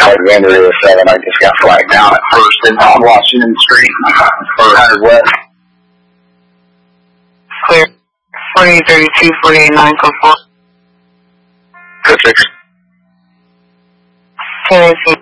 Alexandria 7, I just got flagged down at first in on Washington Street for 100 West. Clear. 4832, 489, code 4. Good 6. 1018.